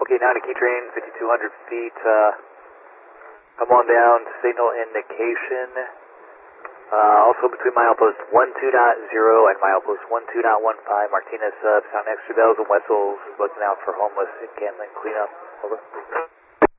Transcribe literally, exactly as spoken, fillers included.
Okay, now to key train, fifty-two hundred feet. Uh, come on down, signal indication. Uh, also between milepost one two dot zero and milepost one two dot one five, Martinez sub, sound extra bells and whistles, looking out for homeless and gambling cleanup. Over.